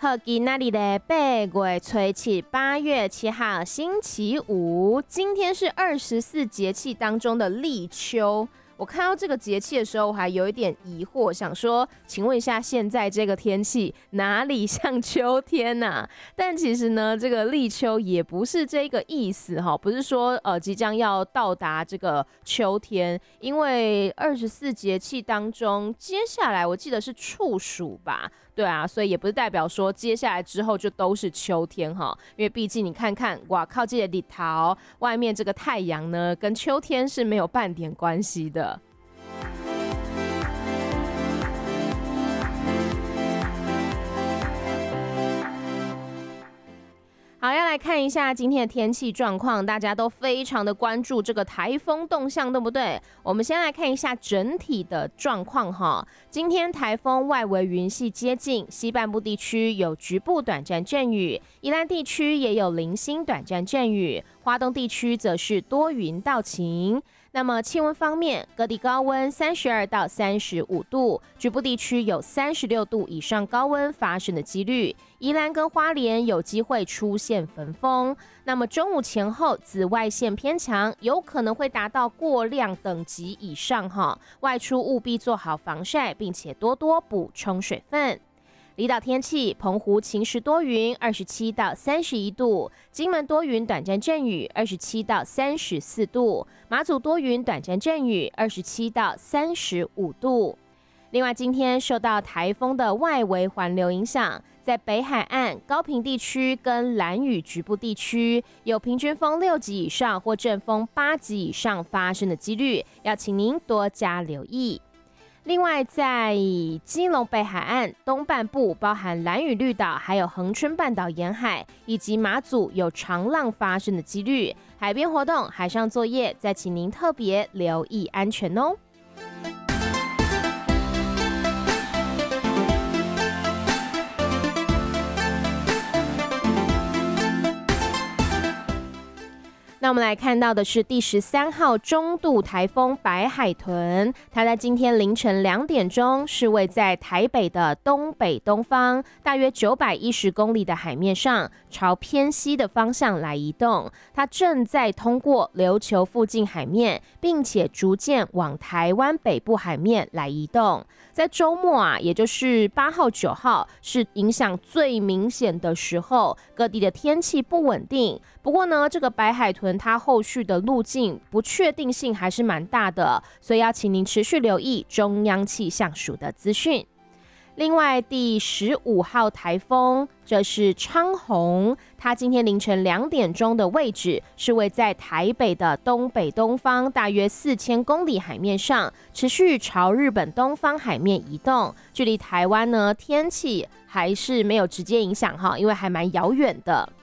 好，今仔日的8月初7， 8月7号星期五，今天是24节气当中的立秋。我看到这个节气的时候，我还有一点疑惑，想说，请问一下，现在这个天气哪里像秋天啊？但其实呢，这个立秋也不是这个意思哈，不是说即将要到达这个秋天，因为24节气当中，接下来我记得是处暑吧。对啊，所以也不是代表说接下来之后就都是秋天哈，因为毕竟你看看，哇靠，这个日头外面这个太阳呢，跟秋天是没有半点关系的。好，要来看一下今天的天气状况，大家都非常的关注这个台风动向，对不对？我们先来看一下整体的状况哈。今天台风外围云系接近，西半部地区有局部短暂阵雨，宜兰地区也有零星短暂阵雨，花东地区则是多云到晴。那么气温方面，各地高温32到35度，局部地区有36度以上高温发生的几率。宜兰跟花莲有机会出现焚风。那么中午前后紫外线偏强，有可能会达到过量等级以上哈，外出务必做好防晒，并且多多补充水分。离岛天气，澎湖晴时多云，27到31度；金门多云短暂阵雨，27到34度；马祖多云短暂阵雨，27到35度。另外，今天受到台风的外围环流影响，在北海岸、高屏地区跟兰屿局部地区有平均风6级以上或阵风8级以上发生的几率，要请您多加留意。另外，在基隆北海岸东半部，包含兰屿绿岛，还有恒春半岛沿海以及马祖有长浪发生的几率，海边活动、海上作业，再请您特别留意安全哦。那我们来看到的是第13号中度台风白海豚，它在今天凌晨2点钟是位在台北的东北东方，大约910公里的海面上，朝偏西的方向来移动。它正在通过琉球附近海面，并且逐渐往台湾北部海面来移动。在周末啊，也就是8号、9号是影响最明显的时候，各地的天气不稳定。不过呢，这个白海豚它后续的路径不确定性还是蛮大的，所以要请您持续留意中央气象署的资讯。另外，第15号台风，这是昌鸿，它今天凌晨2点钟的位置是位在台北的东北东方，大约4000公里海面上，持续朝日本东方海面移动。距离台湾呢，天气还是没有直接影响哈，因为还蛮遥远的。